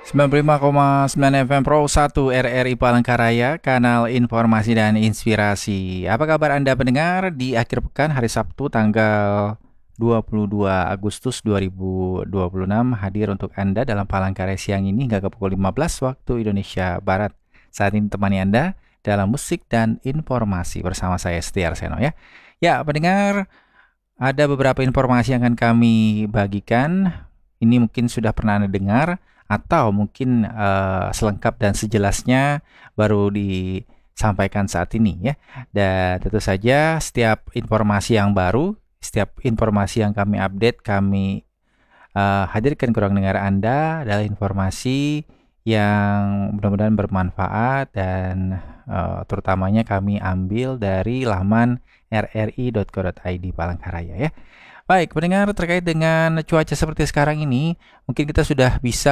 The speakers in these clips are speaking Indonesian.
95,9 FM Pro 1 RRI Palangkaraya, kanal informasi dan inspirasi. Apa kabar Anda pendengar di akhir pekan hari Sabtu tanggal 22 Agustus 2026 hadir untuk Anda dalam Palangkaraya siang ini hingga ke pukul 15 waktu Indonesia Barat. Saat ini temani Anda dalam musik dan informasi bersama saya Setia Arseno ya. Ya, pendengar, ada beberapa informasi yang akan kami bagikan. Ini mungkin sudah pernah Anda dengar atau mungkin selengkap dan sejelasnya baru disampaikan saat ini ya. Dan tentu saja setiap informasi yang baru, setiap informasi yang kami update, kami hadirkan ke ruang dengar Anda adalah informasi yang mudah-mudahan bermanfaat dan terutamanya kami ambil dari laman rri.co.id Palangkaraya ya. Baik, pendengar, terkait dengan cuaca seperti sekarang ini, mungkin kita sudah bisa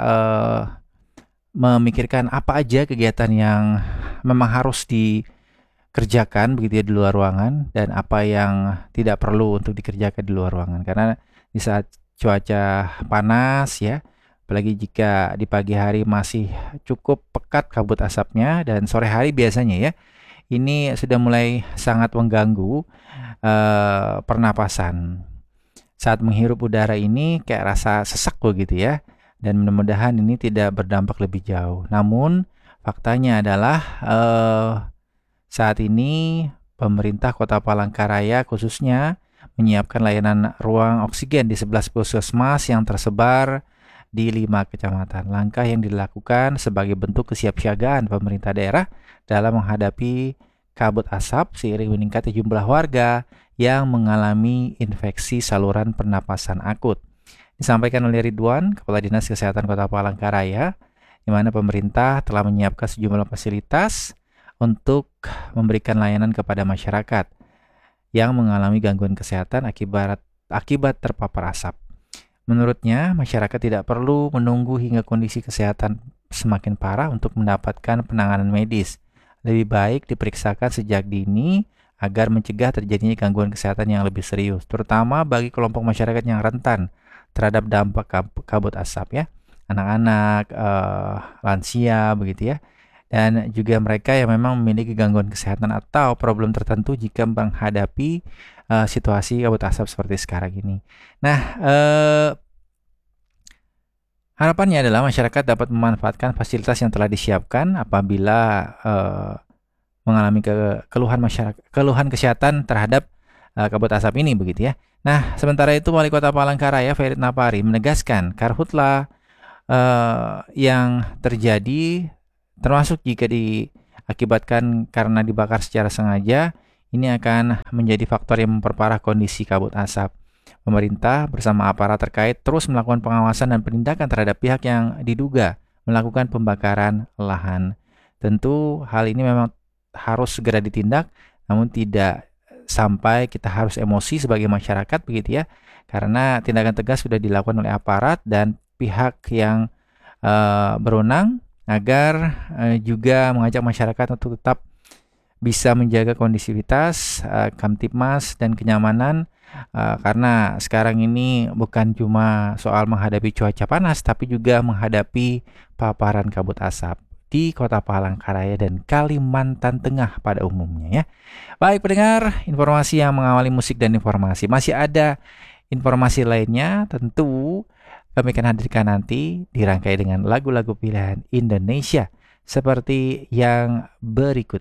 memikirkan apa aja kegiatan yang memang harus dikerjakan begitu ya di luar ruangan dan apa yang tidak perlu untuk dikerjakan di luar ruangan. Karena di saat cuaca panas ya, apalagi jika di pagi hari masih cukup pekat kabut asapnya dan sore hari biasanya ya, ini sudah mulai sangat mengganggu pernapasan. Saat menghirup udara ini kayak rasa sesak begitu ya. Dan mudah-mudahan ini tidak berdampak lebih jauh. Namun faktanya adalah saat ini pemerintah Kota Palangkaraya khususnya menyiapkan layanan ruang oksigen di 11 puskesmas yang tersebar di 5 kecamatan. Langkah yang dilakukan sebagai bentuk kesiapsiagaan pemerintah daerah dalam menghadapi kabut asap seiring meningkatnya jumlah warga yang mengalami infeksi saluran pernapasan akut. Disampaikan oleh Ridwan, Kepala Dinas Kesehatan Kota Palangkaraya, di mana pemerintah telah menyiapkan sejumlah fasilitas untuk memberikan layanan kepada masyarakat yang mengalami gangguan kesehatan akibat terpapar asap. Menurutnya, masyarakat tidak perlu menunggu hingga kondisi kesehatan semakin parah untuk mendapatkan penanganan medis. Lebih baik diperiksakan sejak dini agar mencegah terjadinya gangguan kesehatan yang lebih serius, terutama bagi kelompok masyarakat yang rentan terhadap dampak kabut asap ya, anak-anak, lansia begitu ya, dan juga mereka yang memang memiliki gangguan kesehatan atau problem tertentu jika menghadapi situasi kabut asap seperti sekarang ini. Nah, harapannya adalah masyarakat dapat memanfaatkan fasilitas yang telah disiapkan apabila mengalami keluhan kesehatan terhadap kabut asap ini begitu ya. Nah, sementara itu Wali Kota Palangkaraya Ferit Napari menegaskan karhutla yang terjadi termasuk jika diakibatkan karena dibakar secara sengaja, ini akan menjadi faktor yang memperparah kondisi kabut asap. Pemerintah bersama aparat terkait terus melakukan pengawasan dan penindakan terhadap pihak yang diduga melakukan pembakaran lahan. Tentu hal ini memang harus segera ditindak, namun tidak sampai kita harus emosi sebagai masyarakat begitu ya, karena tindakan tegas sudah dilakukan oleh aparat dan pihak yang berwenang agar juga mengajak masyarakat untuk tetap bisa menjaga kondisivitas, kamtipmas dan kenyamanan. Karena sekarang ini bukan cuma soal menghadapi cuaca panas, tapi juga menghadapi paparan kabut asap di Kota Palangkaraya dan Kalimantan Tengah pada umumnya ya. Baik pendengar, informasi yang mengawali musik dan informasi. Masih ada informasi lainnya, tentu kami akan hadirkan nanti dirangkai dengan lagu-lagu pilihan Indonesia seperti yang berikut.